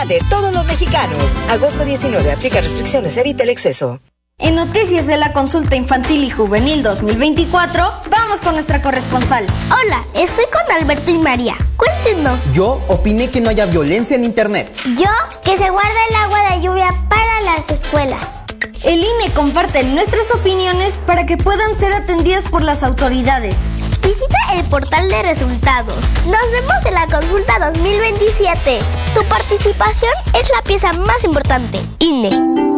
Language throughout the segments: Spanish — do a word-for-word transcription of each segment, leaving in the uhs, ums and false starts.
de todos los mexicanos. Agosto diecinueve, aplica restricciones, evita el exceso. En Noticias de la Consulta Infantil y Juvenil dos mil veinticuatro, vamos con nuestra corresponsal. Hola, estoy con Alberto y María. Cuéntenos. Yo opiné que no haya violencia en internet. Yo, que se guarda el agua de lluvia para las escuelas. El I N E comparte nuestras opiniones para que puedan ser atendidas por las autoridades. Visita el portal de resultados. Nos vemos en la consulta dos mil veintisiete. Tu participación es la pieza más importante. I N E.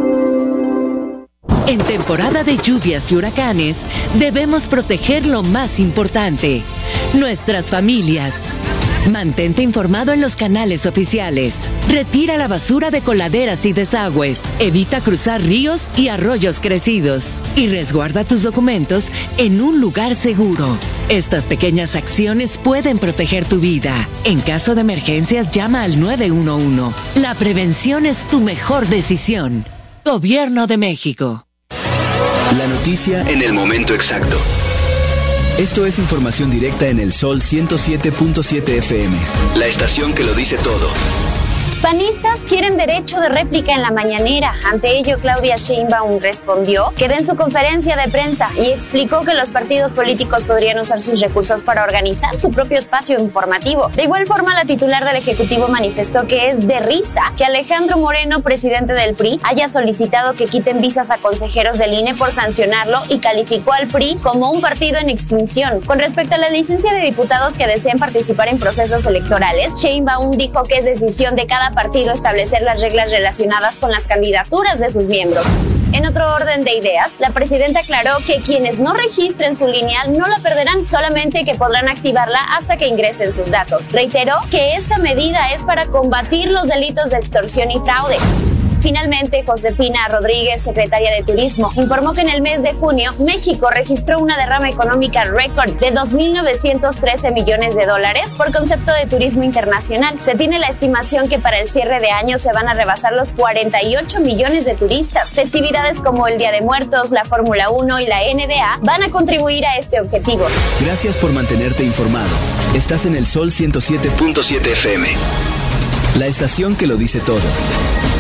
En temporada de lluvias y huracanes, debemos proteger lo más importante, nuestras familias. Mantente informado en los canales oficiales. Retira la basura de coladeras y desagües. Evita cruzar ríos y arroyos crecidos. Y resguarda tus documentos en un lugar seguro. Estas pequeñas acciones pueden proteger tu vida. En caso de emergencias, llama al nueve uno uno. La prevención es tu mejor decisión. Gobierno de México. La noticia en el momento exacto. Esto es información directa en el Sol ciento siete punto siete F M, la estación que lo dice todo. Panistas quieren derecho de réplica en la mañanera. Ante ello, Claudia Sheinbaum respondió que en su conferencia de prensa y explicó que los partidos políticos podrían usar sus recursos para organizar su propio espacio informativo. De igual forma, la titular del Ejecutivo manifestó que es de risa que Alejandro Moreno, presidente del P R I, haya solicitado que quiten visas a consejeros del I N E por sancionarlo y calificó al P R I como un partido en extinción. Con respecto a la licencia de diputados que desean participar en procesos electorales, Sheinbaum dijo que es decisión de cada partido establecer las reglas relacionadas con las candidaturas de sus miembros. En otro orden de ideas, la presidenta aclaró que quienes no registren su lineal no la perderán, solamente que podrán activarla hasta que ingresen sus datos. Reiteró que esta medida es para combatir los delitos de extorsión y fraude. Finalmente, Josefina Rodríguez, secretaria de Turismo, informó que en el mes de junio, México registró una derrama económica récord de dos mil novecientos trece millones de dólares por concepto de turismo internacional. Se tiene la estimación que para el cierre de año se van a rebasar los cuarenta y ocho millones de turistas. Festividades como el Día de Muertos, la Fórmula uno y la N B A van a contribuir a este objetivo. Gracias por mantenerte informado. Estás en el Sol ciento siete punto siete F M, la estación que lo dice todo.